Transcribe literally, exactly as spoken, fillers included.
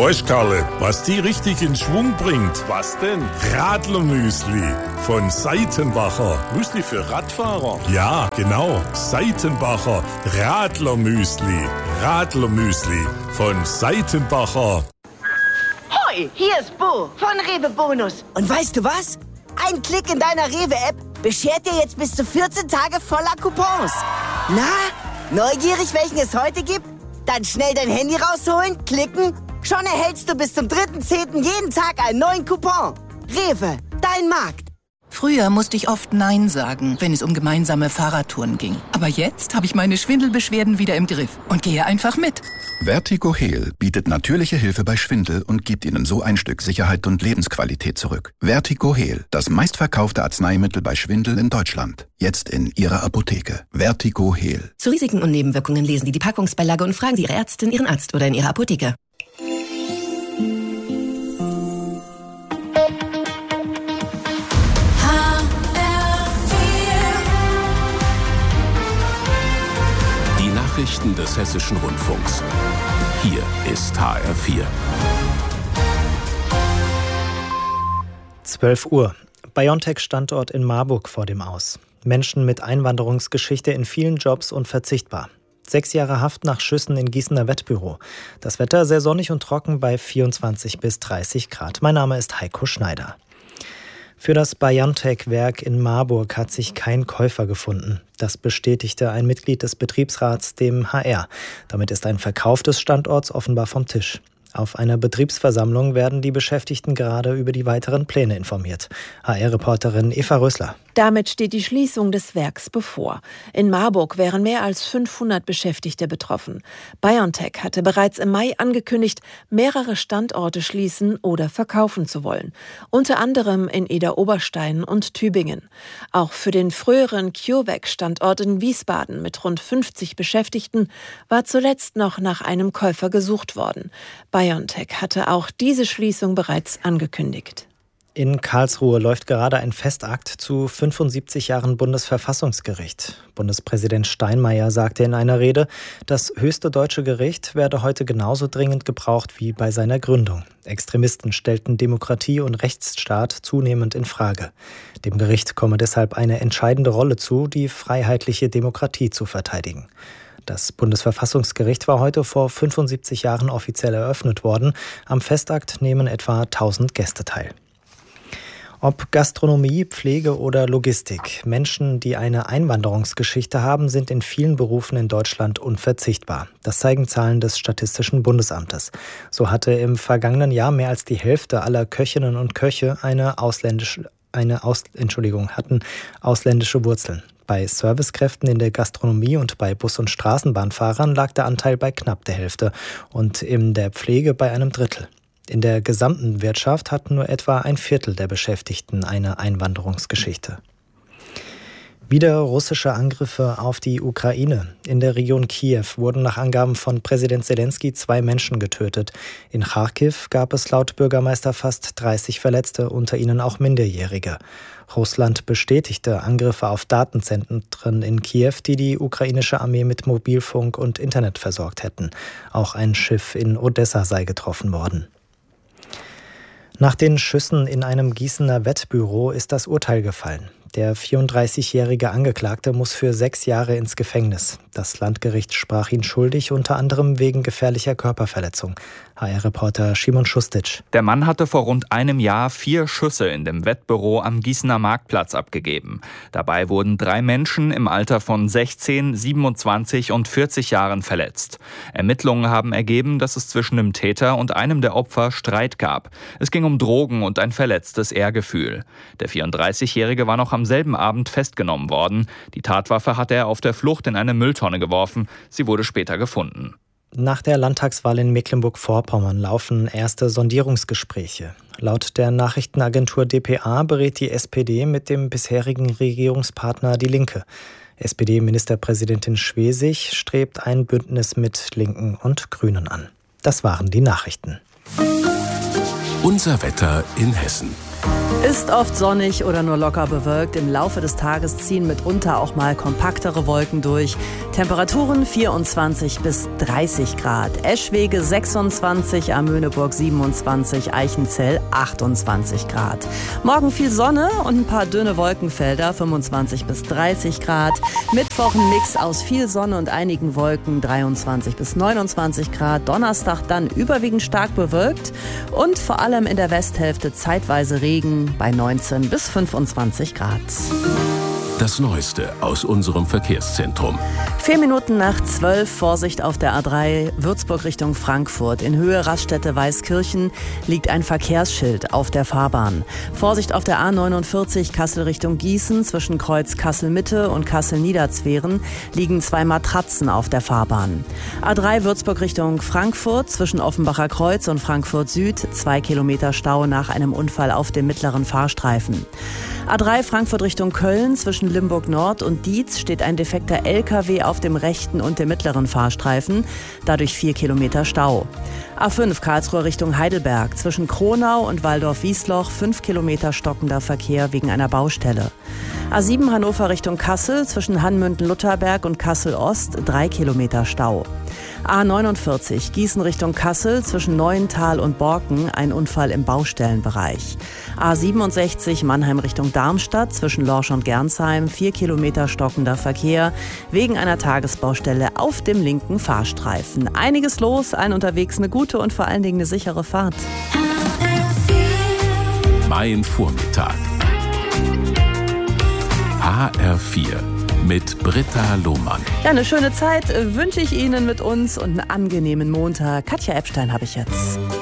Weißt, Karle, was die richtig in Schwung bringt? Was denn? Radlermüsli von Seitenbacher. Müsli für Radfahrer? Ja, genau. Seitenbacher Radlermüsli. Radlermüsli von Seitenbacher. Hoi, hier ist Bo von Rewe Bonus. Und weißt du was? Ein Klick in deiner Rewe-App beschert dir jetzt bis zu vierzehn Tage voller Coupons. Na, neugierig, welchen es heute gibt? Dann schnell dein Handy rausholen, klicken. Schon erhältst du bis zum dritten zehnten jeden Tag einen neuen Coupon. Rewe, dein Markt. Früher musste ich oft Nein sagen, wenn es um gemeinsame Fahrradtouren ging. Aber jetzt habe ich meine Schwindelbeschwerden wieder im Griff und gehe einfach mit. Vertigo Heal bietet natürliche Hilfe bei Schwindel und gibt Ihnen so ein Stück Sicherheit und Lebensqualität zurück. Vertigo Heal, das meistverkaufte Arzneimittel bei Schwindel in Deutschland. Jetzt in Ihrer Apotheke. Vertigo Heal. Zu Risiken und Nebenwirkungen lesen Sie die Packungsbeilage und fragen Sie Ihre Ärztin, Ihren Arzt oder in Ihrer Apotheke. Nachrichten des Hessischen Rundfunks. Hier ist H R vier. zwölf Uhr. BioNTech-Standort in Marburg vor dem Aus. Menschen mit Einwanderungsgeschichte in vielen Jobs unverzichtbar. Sechs Jahre Haft nach Schüssen in Gießener Wettbüro. Das Wetter sehr sonnig und trocken bei vierundzwanzig bis dreißig Grad. Mein Name ist Heiko Schneider. Für das BioNTech-Werk in Marburg hat sich kein Käufer gefunden. Das bestätigte ein Mitglied des Betriebsrats dem H R. Damit ist ein Verkauf des Standorts offenbar vom Tisch. Auf einer Betriebsversammlung werden die Beschäftigten gerade über die weiteren Pläne informiert. H R-Reporterin Eva Rösler. Damit steht die Schließung des Werks bevor. In Marburg wären mehr als fünfhundert Beschäftigte betroffen. BioNTech hatte bereits im Mai angekündigt, mehrere Standorte schließen oder verkaufen zu wollen. Unter anderem in Eder-Oberstein und Tübingen. Auch für den früheren CureVac-Standort in Wiesbaden mit rund fünfzig Beschäftigten war zuletzt noch nach einem Käufer gesucht worden. BioNTech hatte auch diese Schließung bereits angekündigt. In Karlsruhe läuft gerade ein Festakt zu fünfundsiebzig Jahren Bundesverfassungsgericht. Bundespräsident Steinmeier sagte in einer Rede, das höchste deutsche Gericht werde heute genauso dringend gebraucht wie bei seiner Gründung. Extremisten stellten Demokratie und Rechtsstaat zunehmend in Frage. Dem Gericht komme deshalb eine entscheidende Rolle zu, die freiheitliche Demokratie zu verteidigen. Das Bundesverfassungsgericht war heute vor fünfundsiebzig Jahren offiziell eröffnet worden. Am Festakt nehmen etwa tausend Gäste teil. Ob Gastronomie, Pflege oder Logistik, Menschen, die eine Einwanderungsgeschichte haben, sind in vielen Berufen in Deutschland unverzichtbar. Das zeigen Zahlen des Statistischen Bundesamtes. So hatte im vergangenen Jahr mehr als die Hälfte aller Köchinnen und Köche eine ausländische, eine Aus, Entschuldigung, hatten ausländische Wurzeln. Bei Servicekräften in der Gastronomie und bei Bus- und Straßenbahnfahrern lag der Anteil bei knapp der Hälfte und in der Pflege bei einem Drittel. In der gesamten Wirtschaft hat nur etwa ein Viertel der Beschäftigten eine Einwanderungsgeschichte. Wieder russische Angriffe auf die Ukraine. In der Region Kiew wurden nach Angaben von Präsident Zelensky zwei Menschen getötet. In Charkiw gab es laut Bürgermeister fast dreißig Verletzte, unter ihnen auch Minderjährige. Russland bestätigte Angriffe auf Datenzentren in Kiew, die die ukrainische Armee mit Mobilfunk und Internet versorgt hätten. Auch ein Schiff in Odessa sei getroffen worden. Nach den Schüssen in einem Gießener Wettbüro ist das Urteil gefallen. Der vierunddreißigjährige Angeklagte muss für sechs Jahre ins Gefängnis. Das Landgericht sprach ihn schuldig, unter anderem wegen gefährlicher Körperverletzung. H R-Reporter Szymon Schustic. Der Mann hatte vor rund einem Jahr vier Schüsse in dem Wettbüro am Gießener Marktplatz abgegeben. Dabei wurden drei Menschen im Alter von sechzehn, siebenundzwanzig und vierzig Jahren verletzt. Ermittlungen haben ergeben, dass es zwischen dem Täter und einem der Opfer Streit gab. Es ging um Drogen und ein verletztes Ehrgefühl. Der vierunddreißigjährige war noch am selben Abend festgenommen worden. Die Tatwaffe hatte er auf der Flucht in eine Mülltonne geworfen. Sie wurde später gefunden. Nach der Landtagswahl in Mecklenburg-Vorpommern laufen erste Sondierungsgespräche. Laut der Nachrichtenagentur D P A berät die S P D mit dem bisherigen Regierungspartner Die Linke. S P D-Ministerpräsidentin Schwesig strebt ein Bündnis mit Linken und Grünen an. Das waren die Nachrichten. Unser Wetter in Hessen. Ist oft sonnig oder nur locker bewölkt. Im Laufe des Tages ziehen mitunter auch mal kompaktere Wolken durch. Temperaturen vierundzwanzig bis dreißig Grad. Eschwege sechsundzwanzig, Amöneburg siebenundzwanzig, Eichenzell achtundzwanzig Grad. Morgen viel Sonne und ein paar dünne Wolkenfelder, fünfundzwanzig bis dreißig Grad. Mittwoch ein Mix aus viel Sonne und einigen Wolken, dreiundzwanzig bis neunundzwanzig Grad. Donnerstag dann überwiegend stark bewölkt und vor allem in der Westhälfte zeitweise Regen bei neunzehn bis fünfundzwanzig Grad. Das Neueste aus unserem Verkehrszentrum. Vier Minuten nach zwölf, Vorsicht auf der A drei, Würzburg Richtung Frankfurt. In Höhe Raststätte Weißkirchen liegt ein Verkehrsschild auf der Fahrbahn. Vorsicht auf der A neunundvierzig, Kassel Richtung Gießen. Zwischen Kreuz Kassel-Mitte und Kassel-Niederzweren liegen zwei Matratzen auf der Fahrbahn. A drei Würzburg Richtung Frankfurt. Zwischen Offenbacher Kreuz und Frankfurt Süd. Zwei Kilometer Stau nach einem Unfall auf dem mittleren Fahrstreifen. A drei Frankfurt Richtung Köln. Zwischen Limburg Nord und Dietz steht ein defekter L K W auf dem rechten und dem mittleren Fahrstreifen. Dadurch vier Kilometer Stau. A fünf Karlsruhe Richtung Heidelberg. Zwischen Kronau und Waldorf-Wiesloch fünf Kilometer stockender Verkehr wegen einer Baustelle. A sieben Hannover Richtung Kassel. Zwischen Hanmünden-Lutherberg und Kassel-Ost drei Kilometer Stau. A neunundvierzig Gießen Richtung Kassel. Zwischen Neuental und Borken ein Unfall im Baustellenbereich. A siebenundsechzig Mannheim Richtung Darmstadt. Zwischen Lorsch und Gernsheim vier Kilometer stockender Verkehr wegen einer Tagesbaustelle auf dem linken Fahrstreifen. Einiges los, allen unterwegs eine gute und vor allen Dingen eine sichere Fahrt. Mein Vormittag. H R vier mit Britta Lohmann. Ja, eine schöne Zeit wünsche ich Ihnen mit uns und einen angenehmen Montag. Katja Epstein habe ich jetzt.